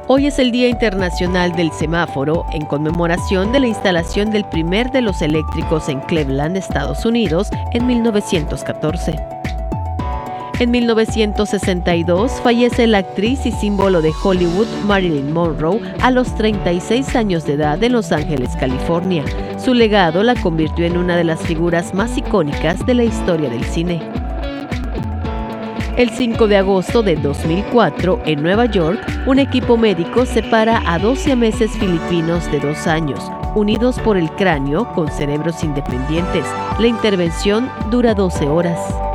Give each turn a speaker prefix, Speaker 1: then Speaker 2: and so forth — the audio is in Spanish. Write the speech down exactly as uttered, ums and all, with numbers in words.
Speaker 1: Hoy es el Día Internacional del Semáforo, en conmemoración de la instalación del primer de los eléctricos en Cleveland, Estados Unidos, en mil novecientos catorce. En mil novecientos sesenta y dos fallece la actriz y símbolo de Hollywood Marilyn Monroe a los treinta y seis años de edad en Los Ángeles, California. Su legado la convirtió en una de las figuras más icónicas de la historia del cine. El cinco de agosto de dos mil cuatro, en Nueva York, un equipo médico separa a dos siameses filipinos de dos años, unidos por el cráneo con cerebros independientes. La intervención dura doce horas.